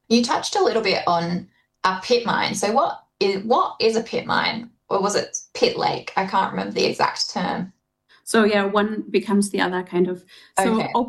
You touched a little bit on a pit mine. So what is a pit mine? Or was it pit lake? I can't remember the exact term. So yeah, one becomes the other kind of. So Okay.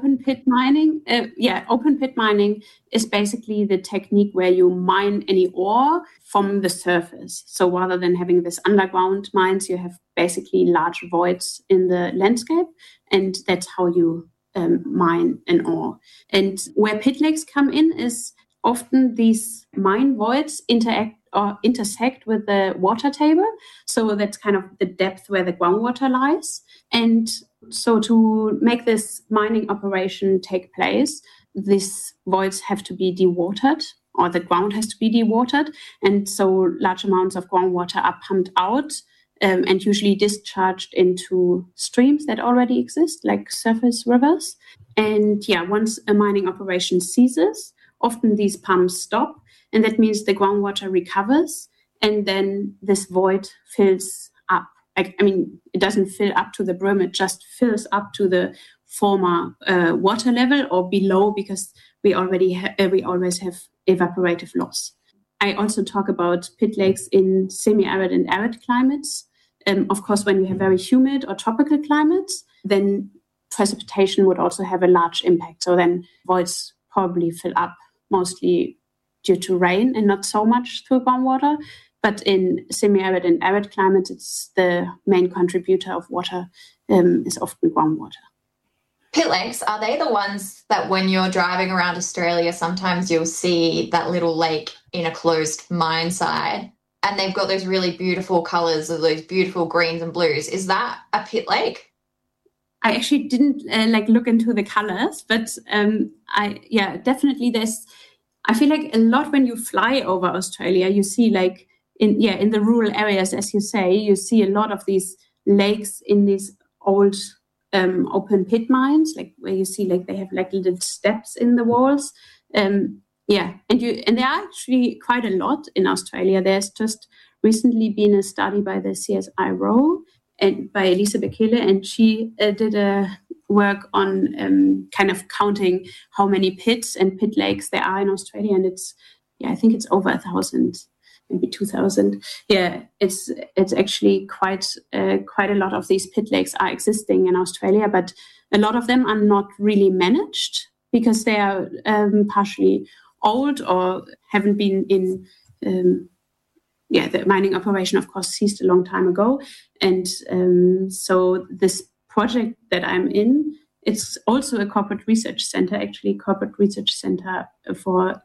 open pit mining is basically the technique where you mine any ore from the surface. So rather than having this underground mines, you have basically large voids in the landscape, and that's how you mine an ore. And where pit lakes come in is often these mine voids interact or intersect with the water table. So that's kind of the depth where the groundwater lies. And so to make this mining operation take place, these voids have to be dewatered, or the ground has to be dewatered. And so large amounts of groundwater are pumped out and usually discharged into streams that already exist, like surface rivers. And yeah, once a mining operation ceases, often these pumps stop, and that means the groundwater recovers, and then this void fills up. It doesn't fill up to the brim, it just fills up to the former water level or below, because we always have evaporative loss. I also talk about pit lakes in semi-arid and arid climates. Of course, when you have very humid or tropical climates, then precipitation would also have a large impact. So then voids probably fill up mostly due to rain and not so much through groundwater. But in semi-arid and arid climates, it's the main contributor of water is often groundwater. Pit lakes, are they the ones that when you're driving around Australia, sometimes you'll see that little lake in a closed mine side, and they've got those really beautiful colours of those beautiful greens and blues? Is that a pit lake? I actually didn't look into the colors, but definitely there's. I feel like a lot when you fly over Australia, you see like in the rural areas, as you say, you see a lot of these lakes in these old open pit mines, like where you see like they have like little steps in the walls. And there are actually quite a lot in Australia. There's just recently been a study by the CSIRO and by Elise Bekele, and she did a work on kind of counting how many pits and pit lakes there are in Australia, and I think it's over 1,000, maybe 2,000. Yeah, it's actually quite a lot of these pit lakes are existing in Australia, but a lot of them are not really managed because they are partially old or haven't been in. The mining operation, of course, ceased a long time ago. And so this project that I'm in, it's also a corporate research center for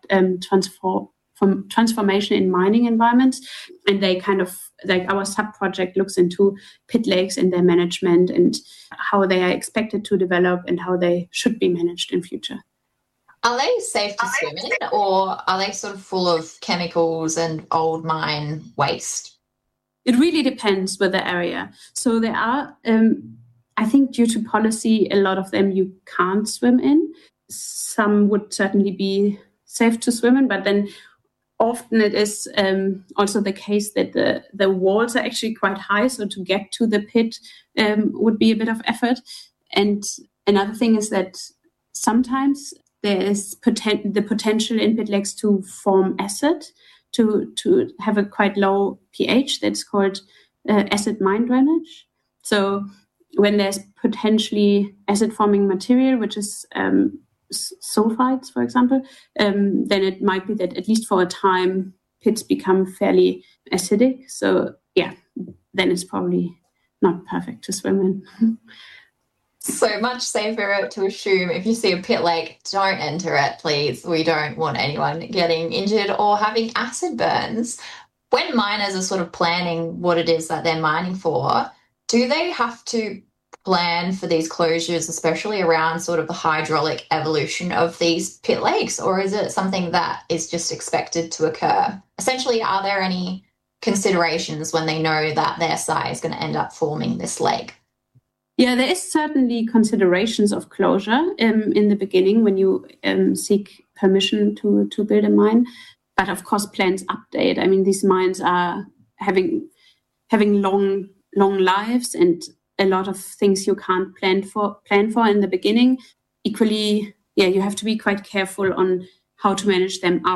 transformation in mining environments. And they kind of, like our sub-project looks into pit lakes and their management and how they are expected to develop and how they should be managed in future. Are they safe to swim in, or are they sort of full of chemicals and old mine waste? It really depends with the area. So there are, I think due to policy, a lot of them you can't swim in. Some would certainly be safe to swim in, but then often it is also the case that the walls are actually quite high. So to get to the pit would be a bit of effort. And another thing is that sometimes there is the potential in pit lakes to form acid, to have a quite low pH that's called acid mine drainage. So when there's potentially acid-forming material, which is sulfides, for example, then it might be that at least for a time, pits become fairly acidic. So yeah, then it's probably not perfect to swim in. So much safer to assume if you see a pit lake, don't enter it, please. We don't want anyone getting injured or having acid burns. When miners are sort of planning what it is that they're mining for, do they have to plan for these closures, especially around sort of the hydraulic evolution of these pit lakes, or is it something that is just expected to occur? Essentially, are there any considerations when they know that their site is going to end up forming this lake? Yeah, there is certainly considerations of closure in the beginning when you seek permission to build a mine. But of course, plans update. I mean, these mines are having long lives, and a lot of things you can't plan for in the beginning. Equally, you have to be quite careful on how to manage them